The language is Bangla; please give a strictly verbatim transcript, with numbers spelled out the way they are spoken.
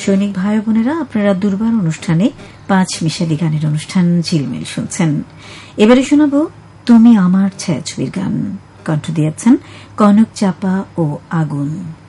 সৈনিক ভাই বোনেরা, আপনারা দুর্বার অনুষ্ঠানে পাঁচ মিশালি গানের অনুষ্ঠান ঝিলমিল শুনছেন। এবারে শোনাব তুমি আমার ছায়াছবির গান। কণ্ঠ দিয়েছেন কনক চাপা ও আগুন।